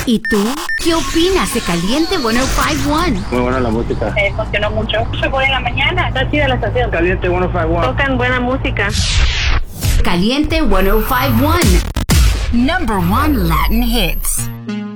¿Y tú? ¿Qué opinas de Caliente 105.1? Muy buena la música. Funcionó mucho. Se pone en la mañana. Está chida la estación. Caliente 105.1. Tocan buena música. Caliente 105.1. Number 1 Latin hits.